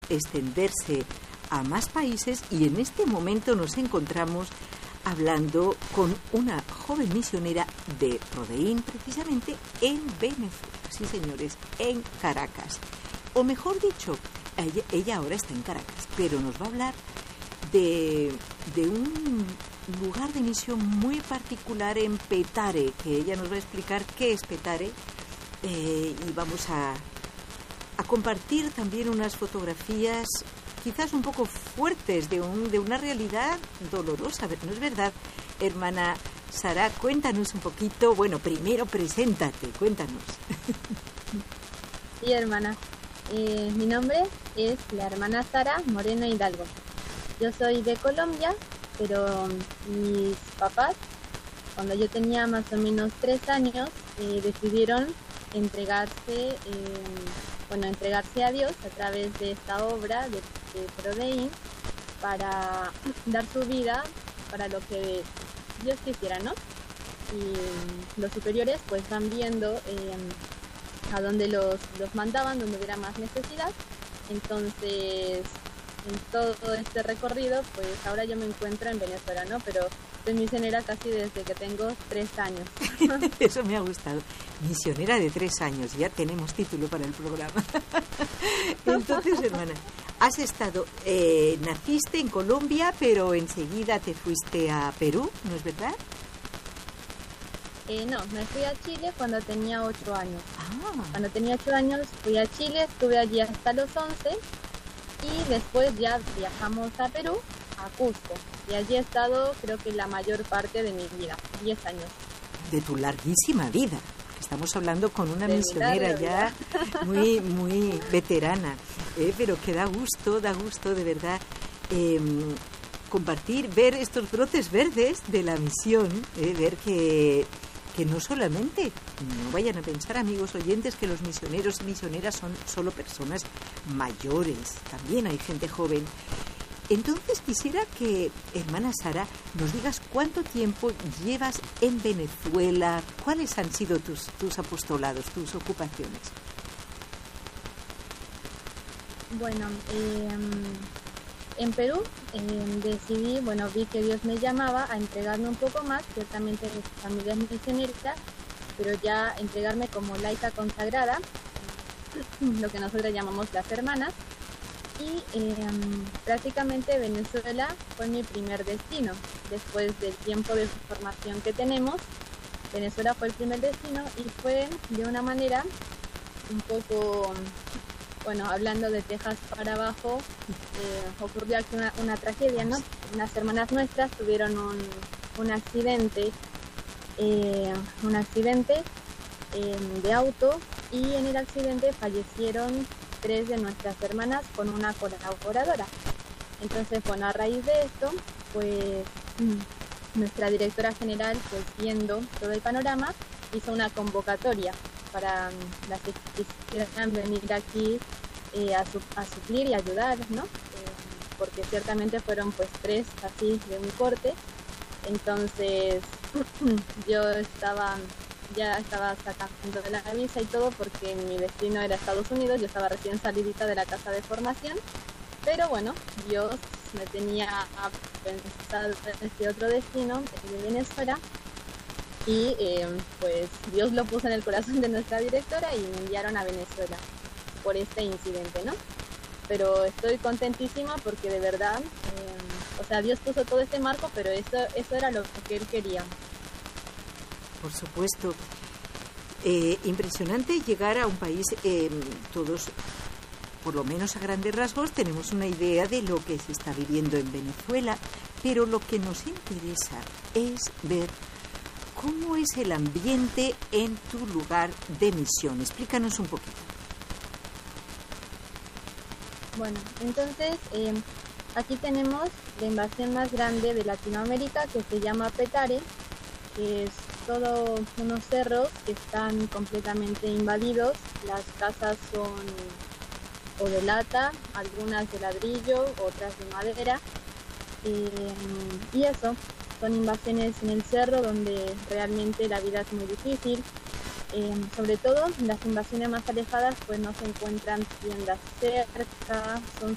extenderse a más países y en este momento nos encontramos hablando con una joven misionera de Prodeín, precisamente en Venezuela. Sí, señores, en Caracas. O mejor dicho, ella ahora está en Caracas, pero nos va a hablar de un lugar de misión muy particular en Petare, que ella nos va a explicar qué es Petare, y vamos a compartir también unas fotografías quizás un poco fuertes de una realidad dolorosa, ¿no es verdad? Hermana Sara, cuéntanos un poquito. Bueno, primero preséntate, cuéntanos. Sí, hermana. Mi nombre es la hermana Sara Moreno Hidalgo. Yo soy de Colombia, pero mis papás, cuando yo tenía más o menos 3 años, decidieron entregarse a Dios a través de esta obra de Prodeín para dar su vida para lo que Dios quisiera, ¿no? Y los superiores pues van viendo a dónde los mandaban, donde hubiera más necesidad. Entonces, en todo este recorrido, pues ahora yo me encuentro en Venezuela, ¿no? Pero soy misionera casi desde que tengo 3 años. Eso me ha gustado. Misionera de 3 años, ya tenemos título para el programa. Entonces, hermana, has estado, naciste en Colombia, pero enseguida te fuiste a Perú, ¿no es verdad? No, me fui a Chile cuando tenía 8 años. Ah. Cuando tenía 8 años fui a Chile, estuve allí hasta los 11 y después ya viajamos a Perú, a Cusco. Y allí he estado, creo que la mayor parte de mi vida, 10 años. De tu larguísima vida. Estamos hablando con una misionera ya muy, muy veterana, pero que da gusto de verdad compartir, ver estos brotes verdes de la misión, ver que no solamente, no vayan a pensar, amigos oyentes, que los misioneros y misioneras son solo personas mayores, también hay gente joven. Entonces quisiera que, hermana Sara, nos digas cuánto tiempo llevas en Venezuela, cuáles han sido tus apostolados, tus ocupaciones. Bueno, en Perú decidí, vi que Dios me llamaba a entregarme un poco más, ciertamente mi familia es misionera, pero ya entregarme como laica consagrada, lo que nosotros llamamos las hermanas. Y prácticamente Venezuela fue mi primer destino. Después del tiempo de formación que tenemos, Venezuela fue el primer destino y fue de una manera un poco, hablando de Texas para abajo, ocurrió aquí una tragedia, ¿no? Unas hermanas nuestras tuvieron un accidente de auto y en el accidente fallecieron 3 de nuestras hermanas con una colaboradora. Entonces, a raíz de esto, pues nuestra directora general, pues viendo todo el panorama, hizo una convocatoria para las que quisieran venir aquí a suplir y ayudar, ¿no? Porque ciertamente fueron pues 3 así de un corte. Entonces, yo ya estaba sacando de la visa y todo porque mi destino era Estados Unidos, yo estaba recién salidita de la casa de formación, pero Dios me tenía pensado este otro destino de Venezuela y pues Dios lo puso en el corazón de nuestra directora y me enviaron a Venezuela por este incidente, ¿no? Pero estoy contentísima porque de verdad, Dios puso todo este marco, pero eso era lo que Él quería. Por supuesto. Impresionante llegar a un país, todos, por lo menos a grandes rasgos, tenemos una idea de lo que se está viviendo en Venezuela, pero lo que nos interesa es ver cómo es el ambiente en tu lugar de misión. Explícanos un poquito. Bueno, entonces, aquí tenemos la invasión más grande de Latinoamérica que se llama Petare, que es todos unos cerros que están completamente invadidos. Las casas son o de lata, algunas de ladrillo, otras de madera. Y eso, son invasiones en el cerro donde realmente la vida es muy difícil. Sobre todo las invasiones más alejadas pues no se encuentran tiendas cerca, son